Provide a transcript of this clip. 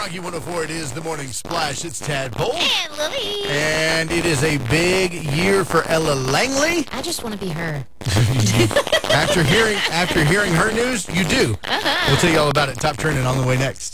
Rocky 104, it is the Morning Splash. It's Tadpole. And Lily. And it is a big year for Ella Langley. I just want to be her. After hearing her news, you do. We'll tell you all about it. Top trending on the way next.